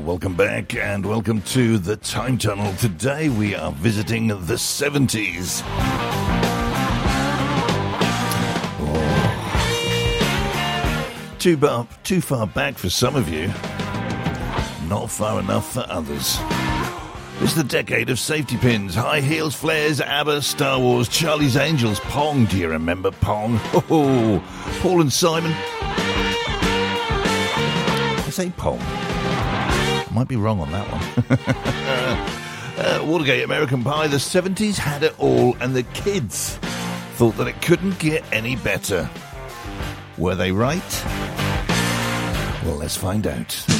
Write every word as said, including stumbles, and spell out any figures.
welcome back and welcome to the Time Tunnel. Today we are visiting the seventies. Oh. Too, bar, too far back for some of you, not far enough for others. It's the decade of safety pins, high heels, flares, ABBA, Star Wars, Charlie's Angels, Pong. Do you remember Pong? Oh, Paul and Simon. I say Pong. Might be wrong on that one. uh, Watergate, American Pie. The seventies had it all, and the kids thought that it couldn't get any better. Were they right? Well, let's find out.